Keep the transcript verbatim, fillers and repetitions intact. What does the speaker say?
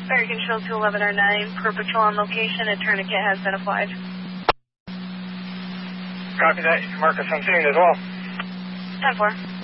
Fire control to eleven oh nine, per patrol on location, a tourniquet has been applied. Copy that, Marcus, I'm seeing it as well. ten four.